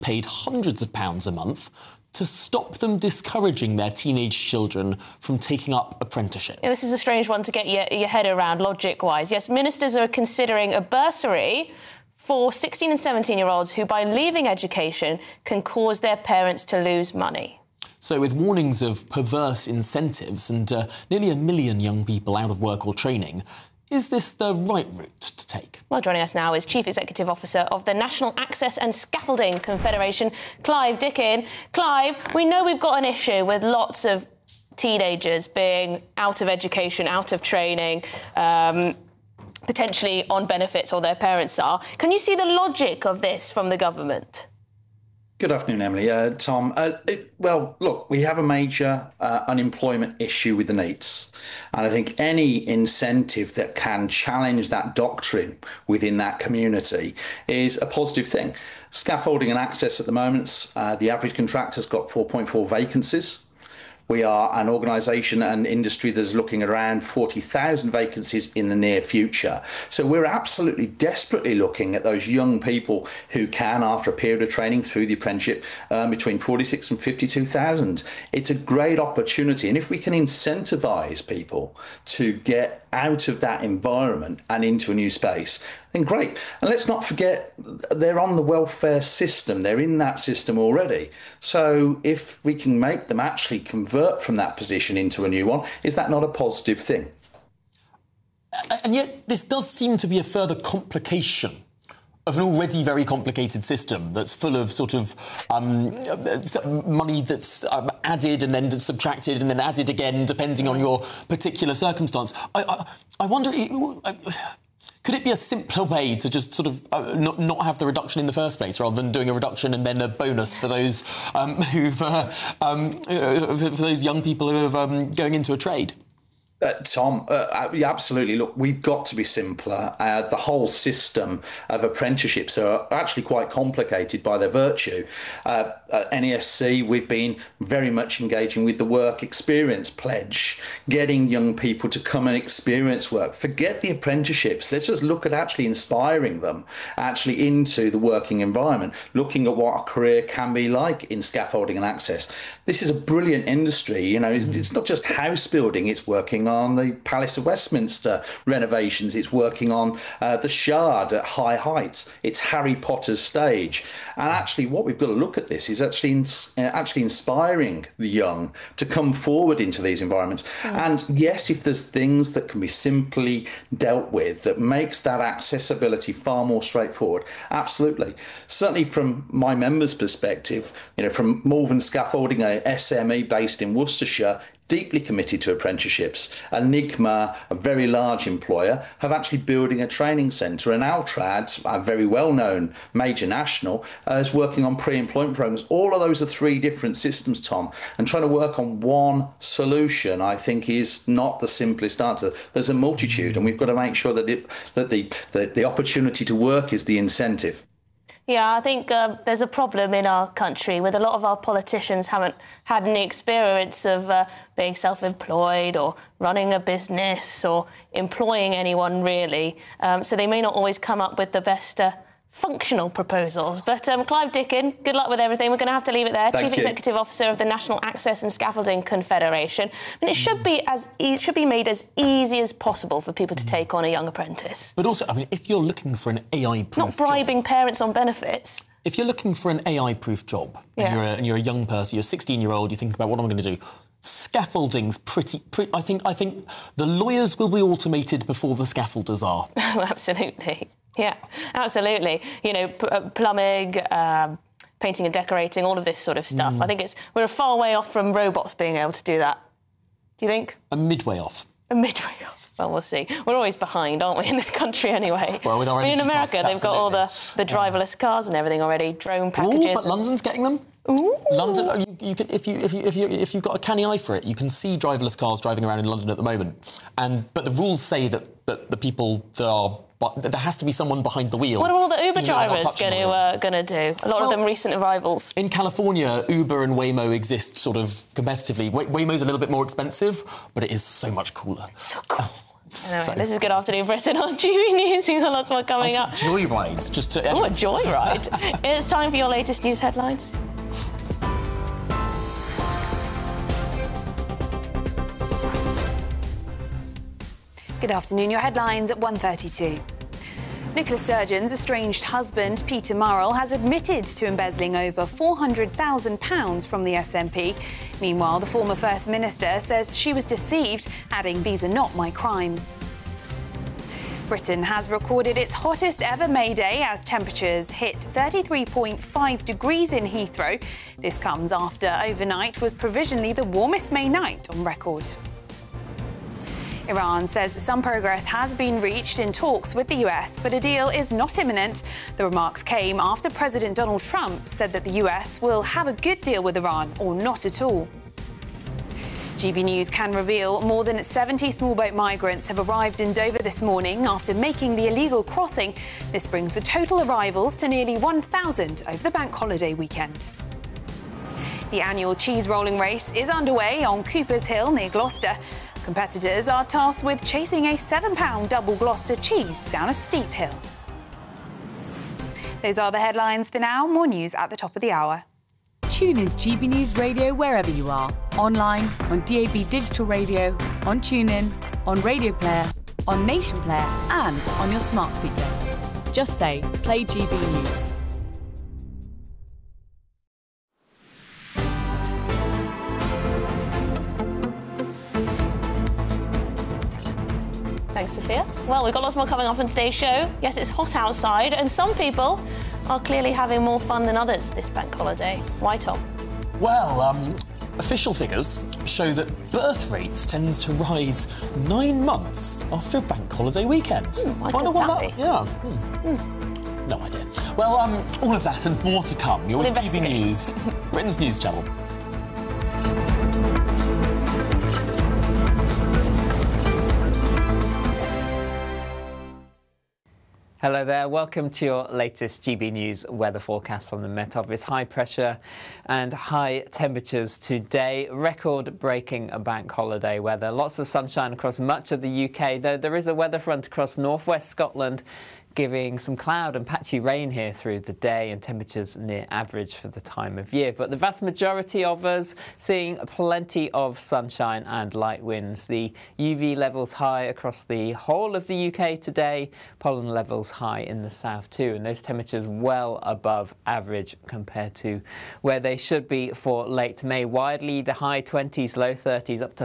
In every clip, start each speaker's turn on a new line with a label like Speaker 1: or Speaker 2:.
Speaker 1: paid hundreds of pounds a month to stop them discouraging their teenage children from taking up apprenticeships.
Speaker 2: Yeah, this is a strange one to get your head around, logic-wise. Yes, ministers are considering a bursary for 16 and 17-year-olds who, by leaving education, can cause their parents to lose money.
Speaker 1: So with warnings of perverse incentives and nearly 1 million young people out of work or training, is this the right route to take?
Speaker 2: Well, joining us now is Chief Executive Officer of the National Access and Scaffolding Confederation, Clive Dickin. Clive, we know we've got an issue with lots of teenagers being out of education, out of training, potentially on benefits, or their parents are. Can you see the logic of this from the government?
Speaker 3: Good afternoon, Emily. Tom, well, look, we have a major unemployment issue with the NEETs. And I think any incentive that can challenge that doctrine within that community is a positive thing. Scaffolding and access at the moment, the average contractor's got 4.4 vacancies. We are an organisation and industry that's looking at around 40,000 vacancies in the near future. So we're absolutely desperately looking at those young people who can, after a period of training through the apprenticeship, between 46 and 52,000. It's a great opportunity. And if we can incentivise people to get out of that environment and into a new space, then great. And let's not forget, they're on the welfare system. They're in that system already. So if we can make them actually convert from that position into a new one, is that not a positive thing?
Speaker 1: And yet this does seem to be a further complication of an already very complicated system that's full of sort of money that's added and then subtracted and then added again, depending on your particular circumstance. I wonder, could it be a simpler way to just sort of not have the reduction in the first place, rather than doing a reduction and then a bonus for those for those young people who are going into a trade?
Speaker 3: Tom, absolutely. Look, we've got to be simpler. The whole system of apprenticeships are actually quite complicated by their virtue. NESC, we've been very much engaging with the work experience pledge, getting young people to come and experience work. Forget the apprenticeships. Let's just look at actually inspiring them actually into the working environment, looking at what a career can be like in scaffolding and access. This is a brilliant industry. You know, it's not just house building, it's working on the Palace of Westminster renovations, it's working on the Shard at High Heights, it's Harry Potter's stage. And actually what we've got to look at this is actually inspiring the young to come forward into these environments. And yes, if there's things that can be simply dealt with that makes that accessibility far more straightforward, absolutely. Certainly from my members' perspective, you know, from Malvern Scaffolding, a SME based in Worcestershire, deeply committed to apprenticeships. Enigma, a very large employer, have actually building a training centre, and Altrad, a very well-known major national, is working on pre-employment programmes. All of those are 3 different systems, Tom, and trying to work on one solution, I think, is not the simplest answer. There's a multitude, and we've got to make sure that the opportunity to work is the incentive.
Speaker 2: Yeah, I think there's a problem in our country with a lot of our politicians haven't had any experience of being self-employed or running a business or employing anyone, really. So they may not always come up with the best functional proposals. But Clive Dickin, good luck with everything. We're going to have to leave it there. Chief Executive Officer of the National Access and Scaffolding Confederation. And it should be made as easy as possible for people to take on a young apprentice.
Speaker 1: But also, I mean, if you're looking for an AI-proof
Speaker 2: not bribing parents on benefits.
Speaker 1: If you're looking for an AI-proof job, and you're a young person, you're a 16-year-old, you think about what am I going to do? Scaffolding's pretty. I think the lawyers will be automated before the scaffolders are.
Speaker 2: Oh, absolutely. Yeah, absolutely. You know, plumbing, painting and decorating, all of this sort of stuff. I think we're a far way off from robots being able to do that. Do you think?
Speaker 1: A midway off.
Speaker 2: A midway off. Well, we'll see. We're always behind, aren't we, in this country anyway?
Speaker 1: Well, with our
Speaker 2: in America, they've got all the driverless cars and everything already, drone packages.
Speaker 1: Ooh, but London's getting them.
Speaker 2: Ooh.
Speaker 1: London, you can, if you've got a canny eye for it, you can see driverless cars driving around in London at the moment. But the rules say that the people that are. But there has to be someone behind the wheel.
Speaker 2: What are all the Uber drivers going to do? A lot of them recent arrivals.
Speaker 1: In California, Uber and Waymo exist sort of competitively. Waymo's a little bit more expensive, but it is so much cooler.
Speaker 2: So cool. Anyway, this is Good Afternoon Britain on GB News. We've got lots more coming up.
Speaker 1: Joyrides, just to...
Speaker 2: Oh, a joyride. It's time for your latest news headlines.
Speaker 4: Good afternoon. Your headlines at 1:32. Nicola Sturgeon's estranged husband, Peter Murrell, has admitted to embezzling over £400,000 from the SNP. Meanwhile, the former First Minister says she was deceived, adding, "These are not my crimes." Britain has recorded its hottest ever May Day as temperatures hit 33.5 degrees in Heathrow. This comes after overnight was provisionally the warmest May night on record. Iran says some progress has been reached in talks with the US, but a deal is not imminent. The remarks came after President Donald Trump said that the US will have a good deal with Iran or not at all. GB News can reveal more than 70 small boat migrants have arrived in Dover this morning after making the illegal crossing. This brings the total arrivals to nearly 1,000 over the bank holiday weekend. The annual cheese rolling race is underway on Cooper's Hill near Gloucester. Competitors are tasked with chasing a £7 double Gloucester cheese down a steep hill. Those are the headlines for now. More news at the top of the hour.
Speaker 5: Tune into GB News Radio wherever you are. Online, on DAB digital radio, on TuneIn, on Radio Player, on Nation Player and on your smart speaker. Just say, play GB News.
Speaker 2: Thanks, Sophia. Well, we've got lots more coming up on today's show. Yes, it's hot outside, and some people are clearly having more fun than others this bank holiday. Why, Tom?
Speaker 1: Well, official figures show that birth rates tend to rise 9 months after a bank holiday weekend.
Speaker 2: Why could that be?
Speaker 1: Yeah. No idea. Well, all of that and more to come. You're with GB News, Britain's news channel.
Speaker 6: Hello there, welcome to your latest GB News weather forecast from the Met Office. High pressure and high temperatures today, record-breaking bank holiday weather. Lots of sunshine across much of the UK, though there is a weather front across northwest Scotland giving some cloud and patchy rain here through the day and temperatures near average for the time of year. But the vast majority of us seeing plenty of sunshine and light winds. The UV levels high across the whole of the UK today, pollen levels high in the south too, and those temperatures well above average compared to where they should be for late May. Widely the high 20s, low 30s, up to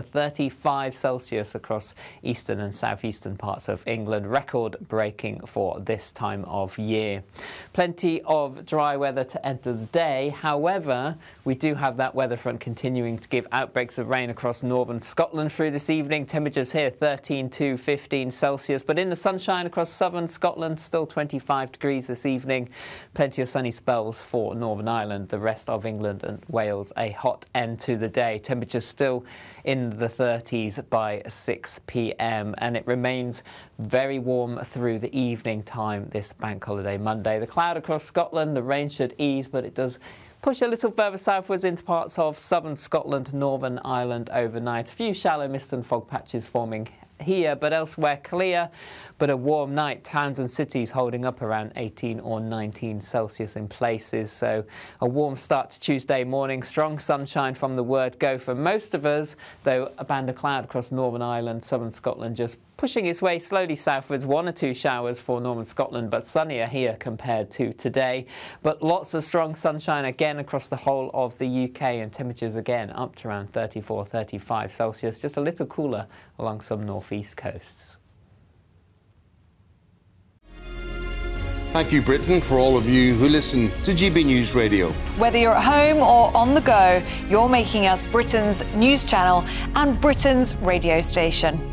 Speaker 6: 35 Celsius across eastern and southeastern parts of England. Record breaking for this time of year. Plenty of dry weather to enter the day. However, we do have that weather front continuing to give outbreaks of rain across northern Scotland through this evening. Temperatures here 13 to 15 Celsius, but in the sunshine across southern Scotland, still 25 degrees this evening. Plenty of sunny spells for Northern Ireland, the rest of England and Wales. A hot end to the day. Temperatures still in the 30s by 6 p.m. and it remains very warm through the evening time this bank holiday Monday. The cloud across Scotland, the rain should ease, but it does push a little further southwards into parts of southern Scotland, Northern Ireland overnight. A few shallow mist and fog patches forming here, but elsewhere clear, but a warm night. Towns and cities holding up around 18 or 19 Celsius in places. So a warm start to Tuesday morning. Strong sunshine from the word go for most of us, though a band of cloud across Northern Ireland, southern Scotland just pushing its way slowly southwards. 1 or 2 showers for northern Scotland, but sunnier here compared to today. But lots of strong sunshine again across the whole of the UK, and temperatures again up to around 34, 35 Celsius, just a little cooler along some northeast coasts.
Speaker 7: Thank you, Britain, for all of you who listen to GB News Radio.
Speaker 8: Whether you're at home or on the go, you're making us Britain's news channel and Britain's radio station.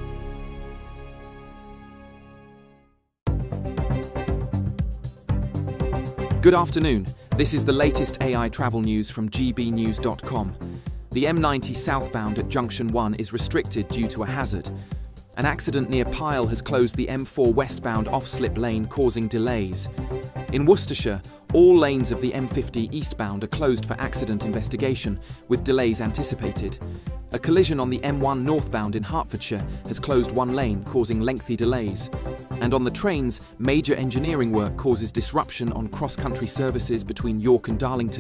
Speaker 9: Good afternoon. This is the latest AI travel news from gbnews.com. The M90 southbound at Junction 1 is restricted due to a hazard. An accident near Pyle has closed the M4 westbound off-slip lane, causing delays. In Worcestershire, all lanes of the M50 eastbound are closed for accident investigation, with delays anticipated. A collision on the M1 northbound in Hertfordshire has closed one lane, causing lengthy delays. And on the trains, major engineering work causes disruption on cross-country services between York and Darlington.